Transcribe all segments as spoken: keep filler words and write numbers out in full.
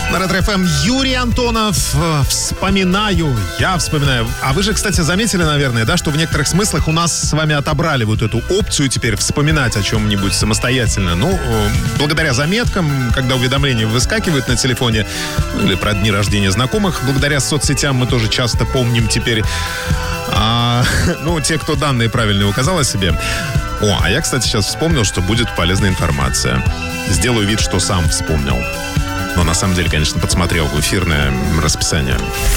На Ретро-эф эм Юрий Антонов. Вспоминаю, я вспоминаю. А вы же, кстати, заметили, наверное, да, что в некоторых смыслах у нас с вами отобрали вот эту опцию теперь вспоминать о чем-нибудь самостоятельно. Ну, благодаря заметкам, когда уведомления выскакивают на телефоне, или про дни рождения знакомых, благодаря соцсетям мы тоже часто помним теперь, а, ну, те, кто данные правильные указал о себе. О, а я, кстати, сейчас вспомнил, что будет полезная информация. Сделаю вид, что сам вспомнил. Но на самом деле, конечно, подсмотрел в эфирное расписание.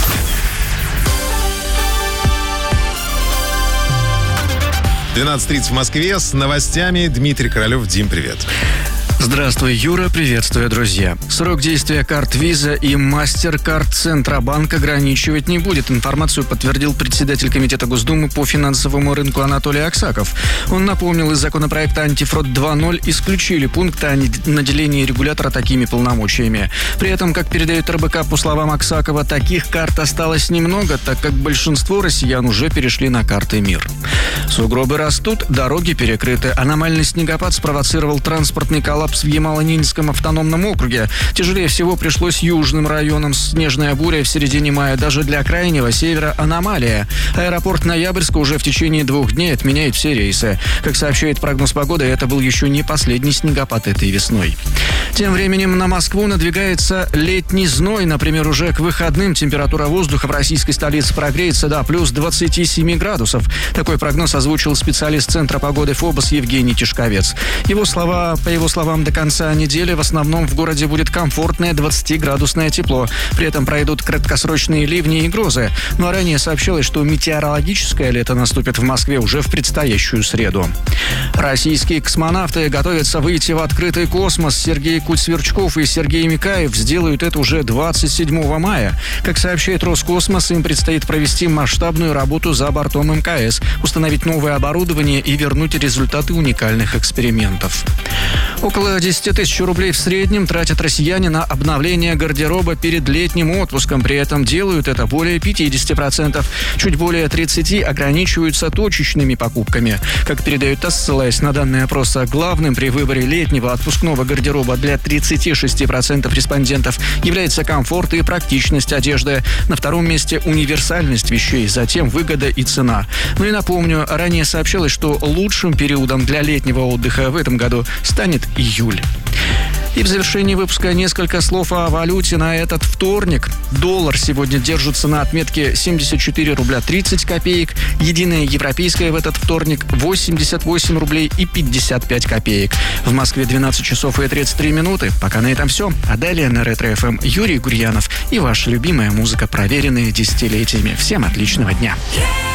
двенадцать тридцать в Москве. С новостями Дмитрий Королев. Дим, привет. Здравствуй, Юра. Приветствую, друзья. Срок действия карт Visa и MasterCard Центробанк ограничивать не будет. Информацию подтвердил председатель Комитета Госдумы по финансовому рынку Анатолий Аксаков. Он напомнил, из законопроекта «Антифрод два ноль» исключили пункты о наделении регулятора такими полномочиями. При этом, как передает эр бэ ка, по словам Аксакова, таких карт осталось немного, так как большинство россиян уже перешли на карты МИР. Сугробы растут, дороги перекрыты. Аномальный снегопад спровоцировал транспортный коллапс в Ямало-Ненецком автономном округе. Тяжелее всего пришлось южным районам. Снежная буря в середине мая даже для крайнего севера аномалия. Аэропорт Ноябрьска уже в течение двух дней отменяет все рейсы. Как сообщает прогноз погоды, это был еще не последний снегопад этой весной. Тем временем на Москву надвигается летний зной. Например, уже к выходным температура воздуха в российской столице прогреется до плюс двадцати семи градусов. Такой прогноз озвучил специалист Центра погоды ФОБОС Евгений Тишковец. Его слова, по его словам, до конца недели в основном в городе будет комфортное двадцатиградусное тепло. При этом пройдут краткосрочные ливни и грозы. Ну а ранее сообщалось, что метеорологическое лето наступит в Москве уже в предстоящую среду. Российские космонавты готовятся выйти в открытый космос. Сергей Куть-Сверчков и Сергей Микаев сделают это уже двадцать седьмого мая. Как сообщает Роскосмос, им предстоит провести масштабную работу за бортом эм ка эс, установить новое оборудование и вернуть результаты уникальных экспериментов. Около десять тысяч рублей в среднем тратят россияне на обновление гардероба перед летним отпуском. При этом делают это более пятьдесят процентов. Чуть более тридцать процентов ограничиваются точечными покупками. Как передает ТАСС, ссылаясь на данные опроса, главным при выборе летнего отпускного гардероба для тридцати шести процентов респондентов является комфорт и практичность одежды. На втором месте универсальность вещей, затем выгода и цена. Ну и напомню, ранее сообщалось, что лучшим периодом для летнего отдыха в этом году станет июль. И в завершении выпуска несколько слов о валюте на этот вторник. Доллар сегодня держится на отметке семьдесят четыре рубля тридцать копеек. Единая европейская в этот вторник восемьдесят восемь рублей и пятьдесят пять копеек. В Москве двенадцать часов и тридцать три минуты. Пока на этом все. А далее на Ретро-эф эм Юрий Гурьянов и ваша любимая музыка, проверенная десятилетиями. Всем отличного дня.